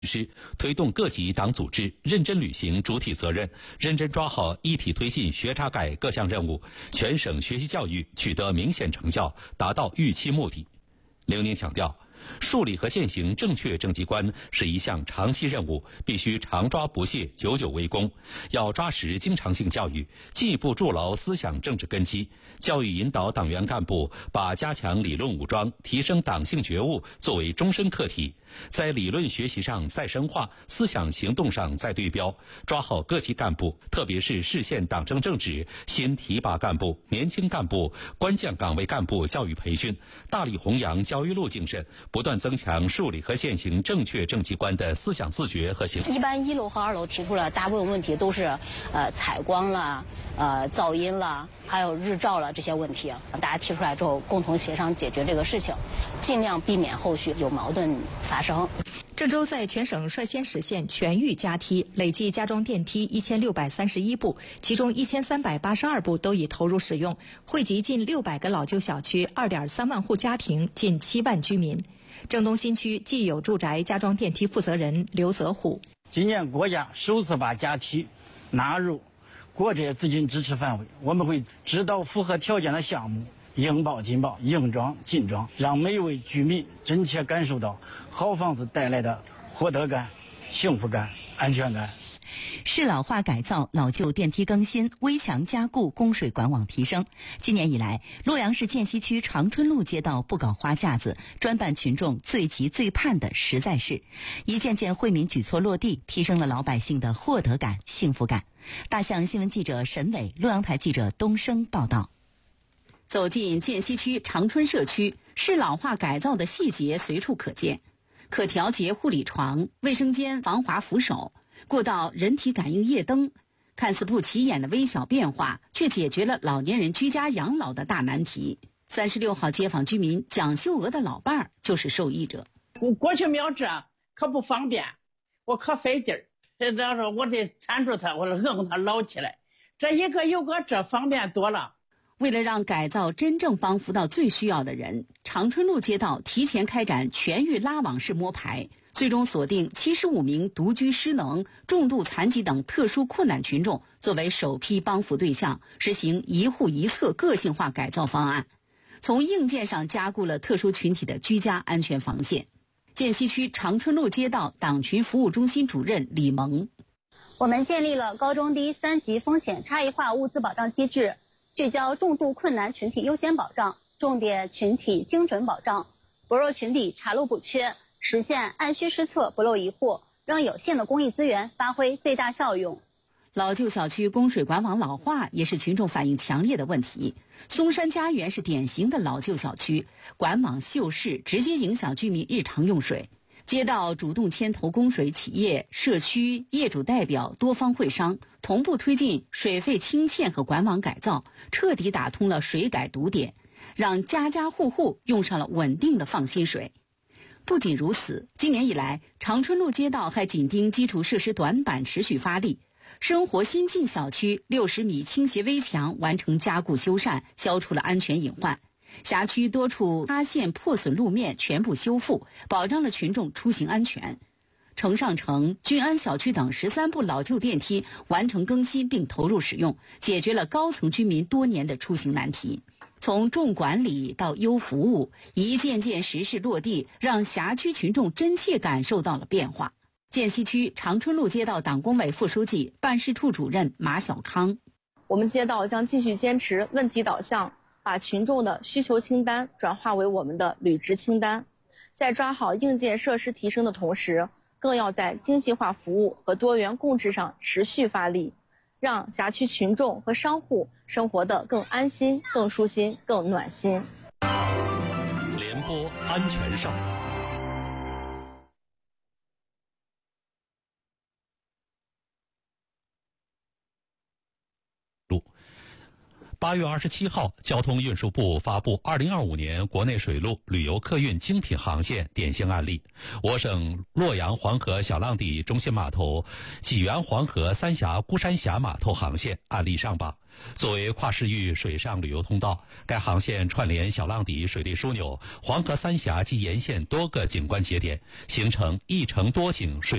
师推动各级党组织认真履行主体责任，认真抓好一体推进学查改各项任务，全省学习教育取得明显成效，达到预期目的。刘宁强调，树立和践行正确政绩观是一项长期任务，必须常抓不懈，久久为功。要抓实经常性教育，进一步筑牢思想政治根基。教育引导党员干部把加强理论武装、提升党性觉悟作为终身课题，在理论学习上再深化，思想行动上再对标，抓好各级干部，特别是市县党政政治新提拔干部、年轻干部、关键岗位干部教育培训，大力弘扬教育路精神，不断增强树立和践行正确政绩观的思想自觉和行动。 一般1楼和2楼提出了大部分问题都是采光了、噪音了，还有日照了这些问题，大家提出来之后共同协商解决这个事情，尽量避免后续有矛盾发生。 郑州在全省率先实现全域加梯，累计加装电梯1631部，其中1382部都已投入使用，惠及近600个老旧小区，2.3万户家庭，近7万居民。郑东新区既有住宅加装电梯负责人刘泽虎， 今年国家首次把加梯纳入国债资金支持范围，我们会指导符合条件的项目应报尽报，应装尽装，让每一位居民真切感受到好房子带来的获得感、幸福感、安全感。 市老化改造、老旧电梯更新、危墙加固、供水管网提升。今年以来，洛阳市涧西区长春路街道不搞花架子，专办群众最急最盼的实在事，一件件惠民举措落地，提升了老百姓的获得感、幸福感。大象新闻记者沈伟，洛阳台记者东升报道。 走进涧西区长春社区，市老化改造的细节随处可见，可调节护理床、卫生间防滑扶手，过道人体感应夜灯，看似不起眼的微小变化，却解决了老年人居家养老的大难题。36号街坊居民蒋秀娥的老伴儿就是受益者。 我过去瞄这可不方便，我可费劲儿。这说我得搀住他，我硬他捞起来。这一个有个这方便多了。 为了让改造真正帮扶到最需要的人，长春路街道提前开展全域拉网式摸排，最终锁定75名独居失能、重度残疾等特殊困难群众作为首批帮扶对象，实行一户一策个性化改造方案，从硬件上加固了特殊群体的居家安全防线。涧西区长春路街道党群服务中心主任李萌， 我们建立了高中低3级风险差异化物资保障机制，聚焦重度困难群体优先保障，重点群体精准保障，薄弱群体查漏补缺，实现按需施策，不漏一户，让有限的公益资源发挥最大效用。 老旧小区供水管网老化也是群众反映强烈的问题。松山家园是典型的老旧小区，管网锈蚀直接影响居民日常用水。街道主动牵头供水企业、社区业主代表多方会商，同步推进水费清欠和管网改造，彻底打通了水改堵点，让家家户户用上了稳定的放心水。不仅如此，今年以来，长春路街道还紧盯基础设施短板持续发力。生活新境小区60米倾斜危墙完成加固修缮，消除了安全隐患。辖区多处塌陷破损路面全部修复，保障了群众出行安全。城上城、均安小区等13部老旧电梯完成更新并投入使用，解决了高层居民多年的出行难题。从重管理到优服务，一件件实事落地，让辖区群众真切感受到了变化。涧西区长春路街道党工委副书记、办事处主任马小康， 我们街道将继续坚持问题导向，把群众的需求清单转化为我们的履职清单，在抓好硬件设施提升的同时，更要在精细化服务和多元共治上持续发力，让辖区群众和商户生活得更安心、更舒心、更暖心。 联播安全上。 8月27号，交通运输部发布2025年国内水路旅游客运精品航线典型案例。我省洛阳黄河小浪底中心码头、济源黄河三峡孤山峡码头航线案例上榜。作为跨市域水上旅游通道，该航线串联小浪底水利枢纽、黄河三峡及沿线多个景观节点，形成一城多景水